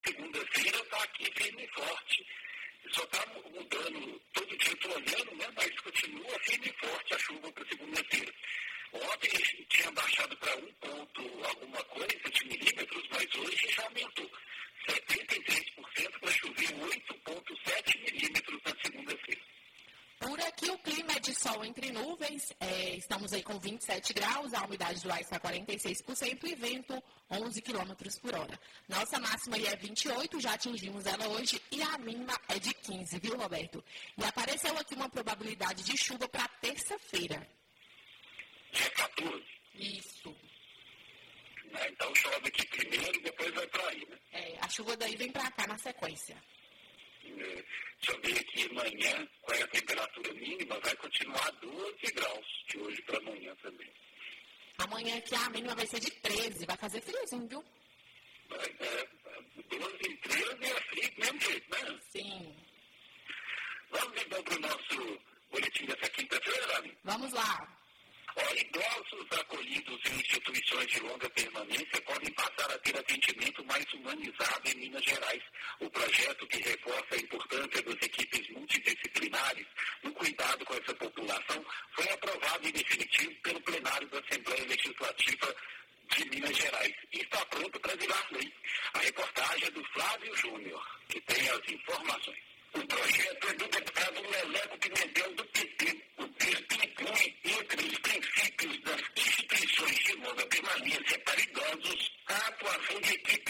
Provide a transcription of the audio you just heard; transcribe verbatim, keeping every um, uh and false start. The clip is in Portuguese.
Segunda-feira está aqui firme e forte. Só está mudando, todo dia estou olhando, né? Mas continua firme e forte a chuva para segunda-feira. Ontem tinha baixado para um ponto alguma coisa de milímetros, mas hoje já aumentou. setenta e três por cento para chover oito vírgula sete milímetros na segunda-feira. Por aqui o clima é de sol entre nuvens, é, estamos aí com vinte e sete graus, a umidade do ar está quarenta e seis por cento e vento onze quilômetros por hora. Nossa máxima aí é vinte e oito, já atingimos ela hoje, e a mínima é de quinze, viu, Roberto? E apareceu aqui uma probabilidade de chuva para terça-feira. Dia quatorze. Isso. Né? Então chove aqui primeiro e depois vai para aí, né? É, a chuva daí vem para cá na sequência. É, deixa eu ver aqui amanhã, qual é a temperatura mínima, vai continuar doze graus de hoje para amanhã também. Amanhã aqui a mínima vai ser de treze, vai fazer friozinho, viu? Vai, é, doze e treze é frio do mesmo jeito, né? Sim. Vamos então para o nosso boletim dessa quinta-feira, Ami? Vamos lá. Ó, idosos acolhidos em instituições de longa permanência podem passar a ter atendimento mais humanizado em Minas Gerais. O projeto, que reforça a importância das equipes multidisciplinares no cuidado com essa população, foi aprovado em definitivo pelo plenário da Assembleia Legislativa de Minas Gerais e está pronto para virar lei. A reportagem é do Flávio Júnior, que tem as informações.